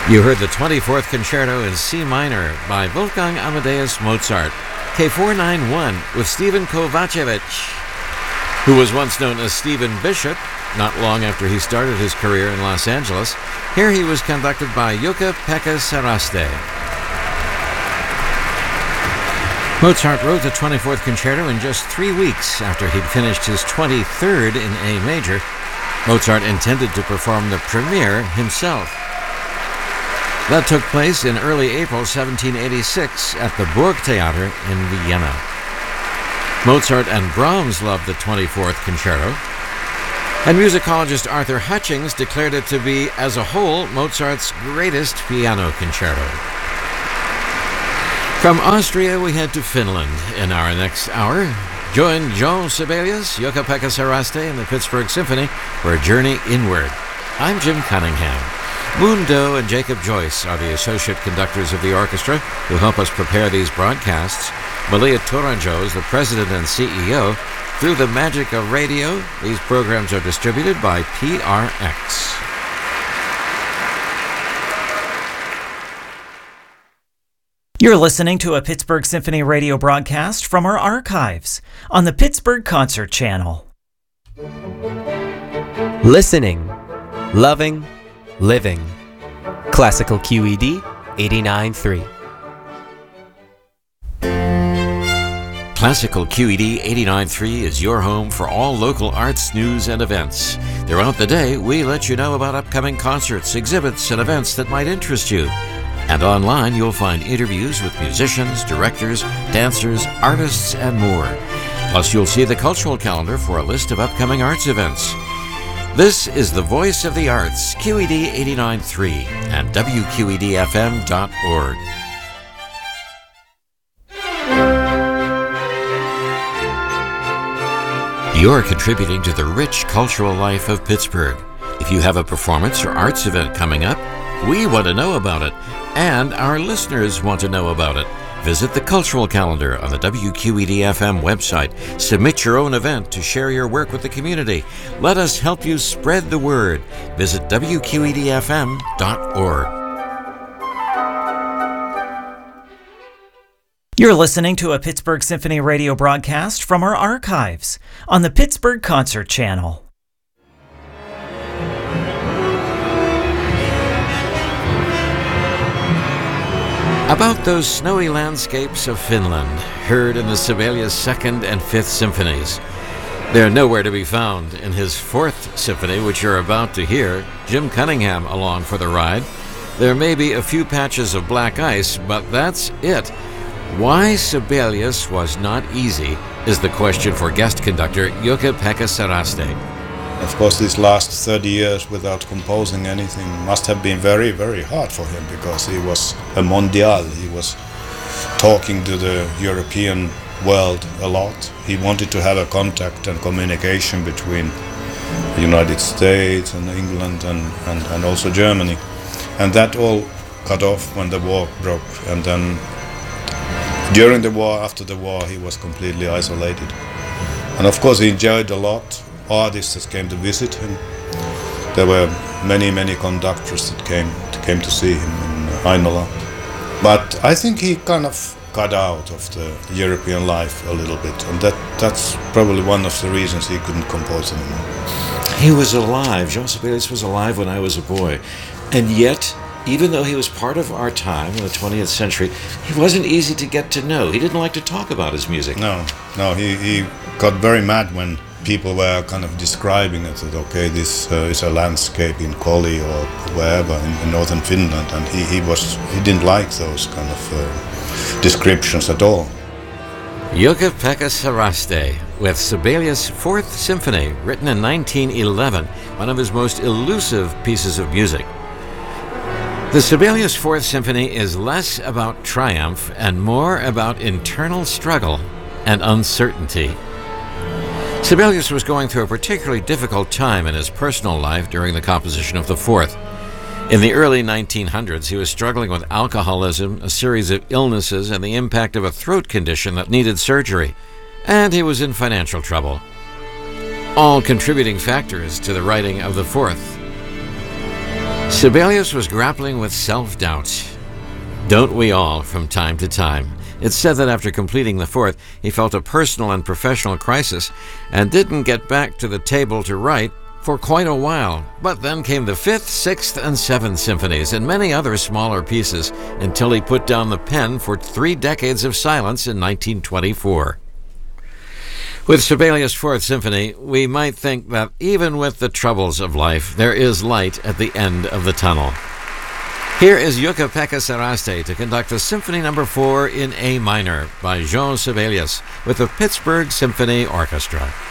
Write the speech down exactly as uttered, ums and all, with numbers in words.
You heard the twenty-fourth Concerto in C minor by Wolfgang Amadeus Mozart, K four ninety-one, with Stephen Kovacevic, who was once known as Stephen Bishop, not long after he started his career in Los Angeles. Here he was conducted by Jukka-Pekka Saraste. Mozart wrote the twenty-fourth Concerto in just three weeks after he'd finished his twenty-third in A major. Mozart intended to perform the premiere himself. That took place in early April seventeen eighty-six at the Burgtheater in Vienna. Mozart and Brahms loved the twenty-fourth Concerto, and musicologist Arthur Hutchings declared it to be, as a whole, Mozart's greatest piano concerto. From Austria, we head to Finland in our next hour. Join Jean Sibelius, Jukka-Pekka Saraste, and the Pittsburgh Symphony for a journey inward. I'm Jim Cunningham. Moon Doe and Jacob Joyce are the associate conductors of the orchestra who help us prepare these broadcasts. Malia Tourangeau is the president and C E O. Through the magic of radio, these programs are distributed by P R X. You're listening to a Pittsburgh Symphony radio broadcast from our archives on the Pittsburgh Concert Channel. Listening, loving, living. Classical Q E D eighty-nine point three. Classical Q E D eighty-nine point three is your home for all local arts, news, and events. Throughout the day, we let you know about upcoming concerts, exhibits, and events that might interest you. And online, you'll find interviews with musicians, directors, dancers, artists, and more. Plus, you'll see the cultural calendar for a list of upcoming arts events. This is the Voice of the Arts, Q E D eighty-nine point three and W Q E D F M dot org. You're contributing to the rich cultural life of Pittsburgh. If you have a performance or arts event coming up, we want to know about it, and our listeners want to know about it. Visit the cultural calendar on the W Q E D F M website. Submit your own event to share your work with the community. Let us help you spread the word. Visit W Q E D F M dot org. You're listening to a Pittsburgh Symphony radio broadcast from our archives on the Pittsburgh Concert Channel. About those snowy landscapes of Finland, heard in the Sibelius Second and Fifth Symphonies. They're nowhere to be found in his Fourth Symphony, which you're about to hear. Jim Cunningham along for the ride. There may be a few patches of black ice, but that's it. Why Sibelius was not easy is the question for guest conductor Jukka-Pekka Saraste. Of course, these last thirty years without composing anything must have been very, very hard for him, because he was a mondial. He was talking to the European world a lot. He wanted to have a contact and communication between the United States and England and, and, and also Germany. And that all cut off when the war broke. And then during the war, after the war, he was completely isolated. And of course, he enjoyed a lot. Artists that came to visit him. There were many, many conductors that came to, came to see him in Heinola. But I think he kind of got out of the European life a little bit, and that, that's probably one of the reasons he couldn't compose anymore. He was alive. Jean Sibelius was alive when I was a boy. And yet, even though he was part of our time in the twentieth century, he wasn't easy to get to know. He didn't like to talk about his music. No, no, he, he got very mad when people were kind of describing it, that okay, this uh, is a landscape in Koli or wherever in, in northern Finland, and he, he was he didn't like those kind of uh, descriptions at all. Jukka-Pekka Saraste with Sibelius' Fourth Symphony, written in nineteen eleven, one of his most elusive pieces of music. The Sibelius' Fourth Symphony is less about triumph and more about internal struggle and uncertainty. Sibelius was going through a particularly difficult time in his personal life during the composition of the Fourth. In the early nineteen hundreds, he was struggling with alcoholism, a series of illnesses, and the impact of a throat condition that needed surgery. And he was in financial trouble. All contributing factors to the writing of the Fourth. Sibelius was grappling with self-doubt. Don't we all from time to time? It's said that after completing the fourth, he felt a personal and professional crisis and didn't get back to the table to write for quite a while. But then came the fifth, sixth, and seventh symphonies and many other smaller pieces until he put down the pen for three decades of silence in nineteen twenty-four. With Sibelius' Fourth Symphony, we might think that even with the troubles of life, there is light at the end of the tunnel. Here is Jukka-Pekka Saraste to conduct the Symphony Number Four in A minor by Jean Sibelius with the Pittsburgh Symphony Orchestra.